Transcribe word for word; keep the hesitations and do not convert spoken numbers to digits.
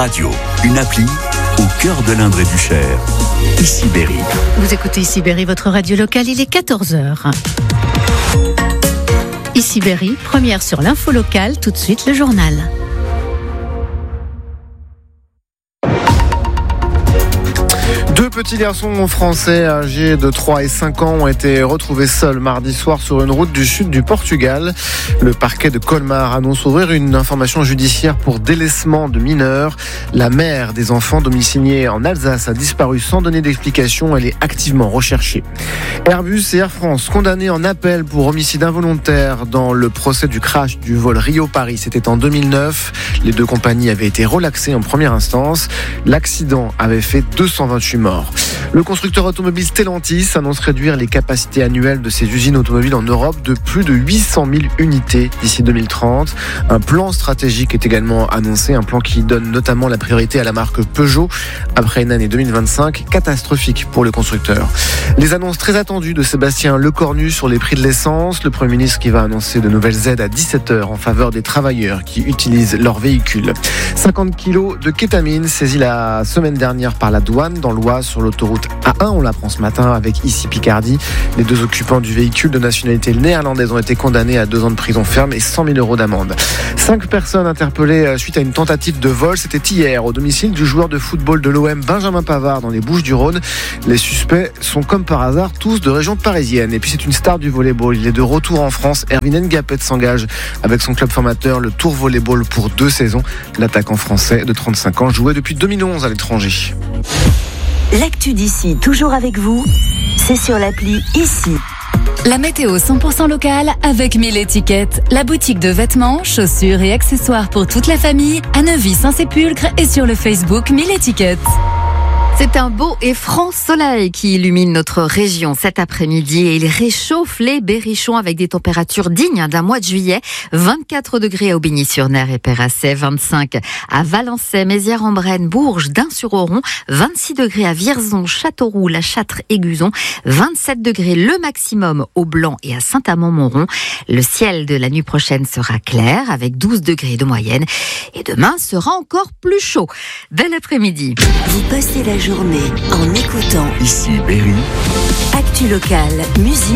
radio, une appli au cœur de l'Indre et du Cher. Ici Berry. Vous écoutez Ici Berry, votre radio locale, il est quatorze heures. Ici Berry, première sur l'info locale, tout de suite le journal. Deux petits garçons français âgés de trois et cinq ans ont été retrouvés seuls mardi soir sur une route du sud du Portugal. Le parquet de Colmar annonce ouvrir une information judiciaire pour délaissement de mineurs. La mère des enfants domiciliés en Alsace a disparu sans donner d'explication. Elle est activement recherchée. Airbus et Air France condamnés en appel pour homicide involontaire dans le procès du crash du vol Rio-Paris. C'était en deux mille neuf. Les deux compagnies avaient été relaxées en première instance. L'accident avait fait deux cent vingt-huit morts. Le constructeur automobile Stellantis annonce réduire les capacités annuelles de ses usines automobiles en Europe de plus de huit cent mille unités d'ici deux mille trente. Un plan stratégique est également annoncé, un plan qui donne notamment la priorité à la marque Peugeot après une année deux mille vingt-cinq catastrophique pour le constructeur. Les annonces très attendues de Sébastien Lecornu sur les prix de l'essence, le Premier ministre qui va annoncer de nouvelles aides à dix-sept heures en faveur des travailleurs qui utilisent leur véhicule. cinquante kilos de kétamine saisis la semaine dernière par la douane dans l'Oise sur l'autoroute A un, on l'apprend ce matin avec Ici Picardie. Les deux occupants du véhicule de nationalité néerlandaise ont été condamnés à deux ans de prison ferme et cent mille euros d'amende. Cinq personnes interpellées suite à une tentative de vol, c'était hier au domicile du joueur de football de l'O M Benjamin Pavard dans les Bouches-du-Rhône. Les suspects sont comme par hasard tous de région parisienne. Et puis c'est une star du volleyball, il est de retour en France. Erwin Ngapet s'engage avec son club formateur, le Tour Volleyball, pour deux saisons. L'attaquant français de trente-cinq ans jouait depuis deux mille onze à l'étranger. L'actu d'ici, toujours avec vous, c'est sur l'appli Ici. La météo cent pour cent locale avec mille étiquettes. La boutique de vêtements, chaussures et accessoires pour toute la famille à Neuvy-Saint-Sépulcre et sur le Facebook mille étiquettes. C'est un beau et franc soleil qui illumine notre région cet après-midi et il réchauffe les berrichons avec des températures dignes d'un mois de juillet. vingt-quatre degrés à Aubigny-sur-Ner et Peyrassey, vingt-cinq à Valençay, Mézières-en-Brenne, Bourges, Dain-sur-Oron, vingt-six degrés à Vierzon, Châteauroux, La Châtre et Guzon, vingt-sept degrés le maximum au Blanc et à Saint-Amand-Montrond. Le ciel de la nuit prochaine sera clair avec douze degrés de moyenne et demain sera encore plus chaud. Bel après-midi. Vous passez la journée en écoutant Ici Berry. Actu locale, musique.